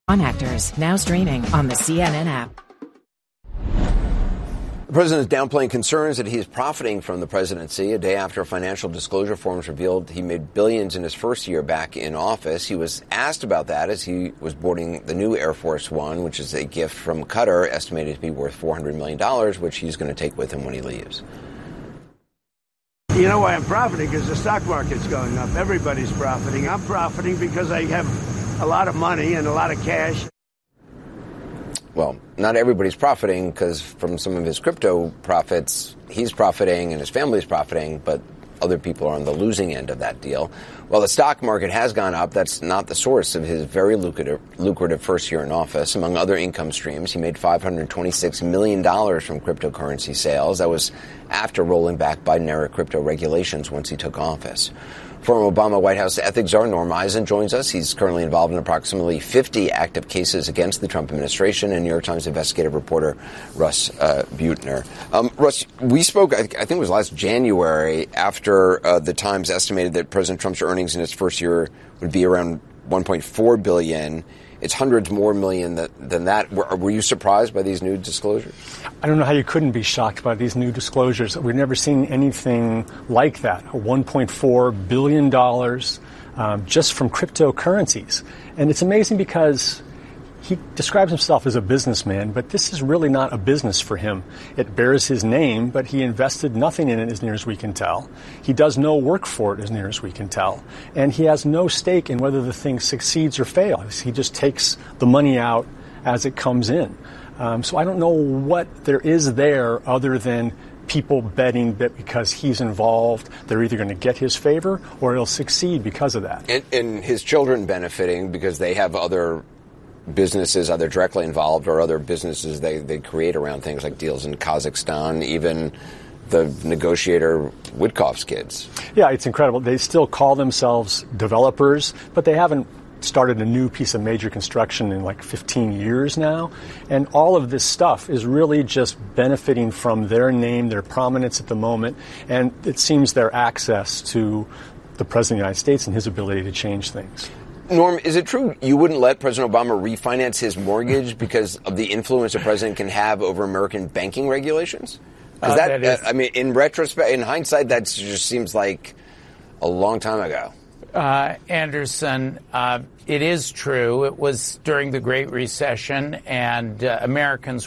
On Actors, now streaming on the CNN app. The president is downplaying concerns that he is profiting from the presidency. A day after financial disclosure forms revealed he made billions in his first year back in office. He was asked about that as he was boarding the new Air Force One, which is a gift from Qatar, estimated to be worth $400 million, which he's going to take with him when he leaves. You know why I'm profiting? Because the stock market's going up. Everybody's profiting. I'm profiting because I have a lot of money and a lot of cash. Well, not everybody's profiting because from some of his crypto profits, he's profiting and his family's profiting, but other people are on the losing end of that deal. While the stock market has gone up, that's not the source of his very lucrative first year in office. Among other income streams, he made $526 million from cryptocurrency sales. That was after rolling back Biden-era crypto regulations once he took office. Former Obama White House ethics czar Norm Eisen joins us. He's currently involved in approximately 50 active cases against the Trump administration, and New York Times investigative reporter Russ Buettner. Russ, we spoke, I think it was last January, after the Times estimated that President Trump's earnings in his first year would be around $1.4 billion. It's hundreds more million than that. Were you surprised by these new disclosures? I don't know how you couldn't be shocked by these new disclosures. We've never seen anything like that. $1.4 billion just from cryptocurrencies. And it's amazing because he describes himself as a businessman, but this is really not a business for him. It bears his name, but he invested nothing in it as near as we can tell. He does no work for it as near as we can tell. And he has no stake in whether the thing succeeds or fails. He just takes the money out as it comes in. So I don't know what there is there other than people betting that because he's involved, they're either going to get his favor or he'll succeed because of that. And his children benefiting because they have other businesses either directly involved or other businesses they create around things like deals in Kazakhstan, even the negotiator Witkoff's kids. Yeah, it's incredible. They still call themselves developers, but they haven't started a new piece of major construction in like 15 years now. And all of this stuff is really just benefiting from their name, their prominence at the moment, and it seems their access to the President of the United States and his ability to change things. Norm, is it true you wouldn't let President Obama refinance his mortgage because of the influence a president can have over American banking regulations? Because I mean, in retrospect, in hindsight, that just seems like a long time ago. Anderson, it is true. It was during the Great Recession, and Americans